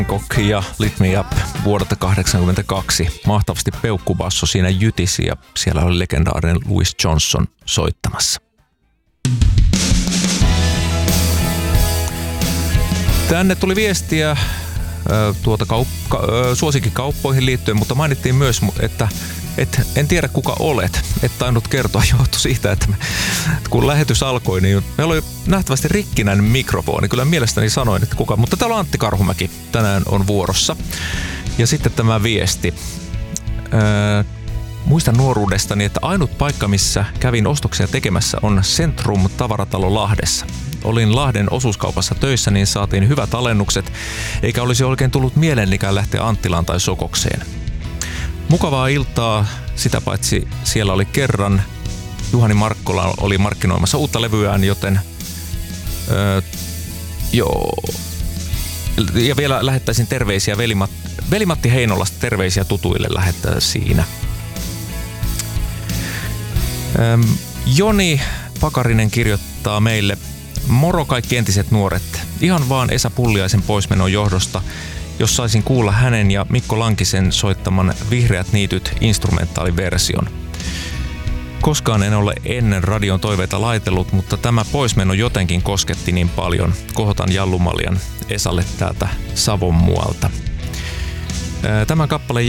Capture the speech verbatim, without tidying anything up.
Hancock ja Lit Me Up vuodelta kahdeksankymmentäkaksi. Mahtavasti peukkubasso siinä jytisi ja siellä oli legendaarinen Louis Johnson soittamassa. Tänne tuli viestiä tuota kauppa, suosikkikauppoihin liittyen, mutta mainittiin myös, että et, en tiedä kuka olet. Et tainnut kertoa, johtui siitä, että, me, että kun lähetys alkoi, niin meillä oli nähtävästi rikkinäinen mikrofoni. Kyllä mielestäni sanoin, että kuka. Mutta täällä on Antti Karhumäki tänään on vuorossa. Ja sitten tämä viesti. Öö, muistan nuoruudestani, että ainut paikka, missä kävin ostoksia tekemässä, on Centrum tavaratalo Lahdessa. Olin Lahden osuuskaupassa töissä, niin saatiin hyvät alennukset, eikä olisi oikein tullut mieleenikään lähteä Anttilaan tai Sokokseen. Mukavaa iltaa, sitä paitsi siellä oli kerran. Juhani Markkola oli markkinoimassa uutta levyään, joten öö, joo. Ja vielä lähettäisin terveisiä Veli-Matti, Veli-Matti Heinolasta, terveisiä tutuille lähettää siinä. Öö, Joni Pakarinen kirjoittaa meille: moro kaikki entiset nuoret. Ihan vaan Esa Pulliaisen poismenon johdosta, jos saisin kuulla hänen ja Mikko Lankisen soittaman Vihreät niityt instrumentaaliversion. Koskaan en ole ennen radion toiveita laitellut, mutta tämä poismeno jotenkin kosketti niin paljon. Kohotan Jallumaljan Esalle täältä Savon muualta. Tämän kappaleen